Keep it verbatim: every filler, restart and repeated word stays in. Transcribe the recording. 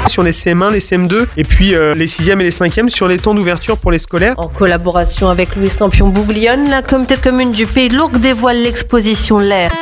sur les C M un, les C M deux et puis euh, les sixième et les cinquième sur les temps d'ouverture pour les scolaires. En collaboration avec Louis Sampion Bouglione, la communauté de communes du Pays de l'Ourcq dévoile l'exposition L'air.